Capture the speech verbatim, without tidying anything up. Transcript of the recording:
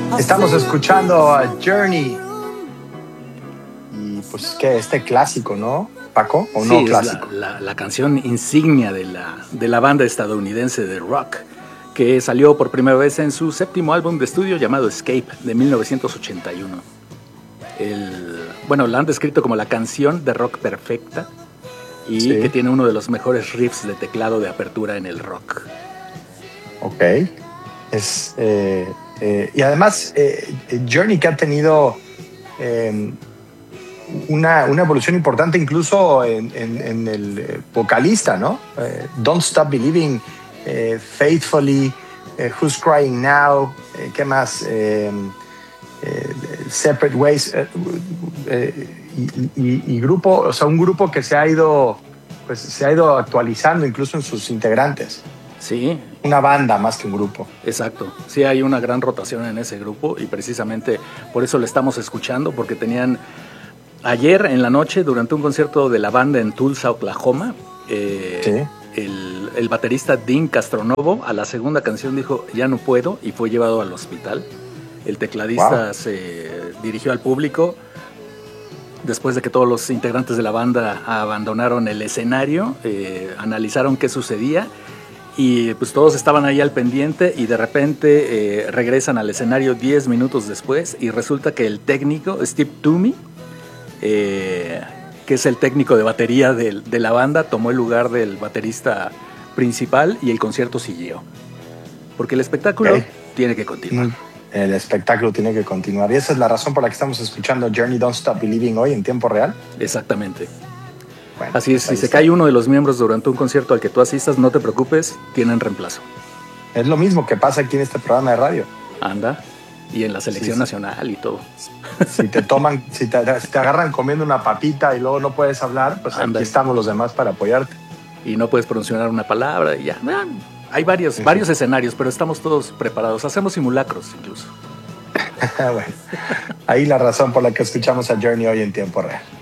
Estamos escuchando a Journey. Y pues que este clásico, ¿no, Paco? ¿O sí, no es clásico? La, la, la canción insignia de la, de la banda estadounidense de rock, que salió por primera vez en su séptimo álbum de estudio llamado Escape, de mil novecientos ochenta y uno. El, bueno, la han descrito como la canción de rock perfecta y sí, que tiene uno de los mejores riffs de teclado de apertura en el rock. Ok. Es, eh, eh, y además, eh, Journey, que ha tenido eh, una, una evolución importante incluso en, en, en el vocalista, ¿no? Eh, Don't Stop Believing, eh, Faithfully, eh, Who's Crying Now, eh, ¿qué más? Eh, eh, Separate Ways, eh, eh, y, y, y grupo, o sea, un grupo que se ha ido, pues, se ha ido actualizando incluso en sus integrantes. Sí. Una banda más que un grupo. Exacto. Sí, hay una gran rotación en ese grupo y precisamente por eso lo estamos escuchando, porque tenían ayer en la noche, durante un concierto de la banda en Tulsa, Oklahoma, eh, sí. el, el baterista Dean Castronovo a la segunda canción dijo ya no puedo y fue llevado al hospital. El tecladista wow. se dirigió al público después de que todos los integrantes de la banda abandonaron el escenario, eh, analizaron qué sucedía. Y pues todos estaban ahí al pendiente y de repente eh, regresan al escenario diez minutos después y resulta que el técnico, Steve Toomey, eh, que es el técnico de batería de, de la banda, tomó el lugar del baterista principal y el concierto siguió. Porque el espectáculo okay. tiene que continuar. El espectáculo tiene que continuar. Y esa es la razón por la que estamos escuchando Journey Don't Stop Believing hoy en tiempo real. Exactamente. Bueno, así es, si se cae uno de los miembros durante un concierto al que tú asistas, no te preocupes, tienen reemplazo. Es lo mismo que pasa aquí en este programa de radio. Anda, y en la selección sí, sí. nacional y todo. Si te toman, si te, si te agarran comiendo una papita y luego no puedes hablar, pues Anda. Aquí estamos los demás para apoyarte. Y no puedes pronunciar una palabra y ya. Hay varios, sí, varios sí. escenarios, pero estamos todos preparados. Hacemos simulacros incluso. Bueno, ahí la razón por la que escuchamos a Journey hoy en tiempo real.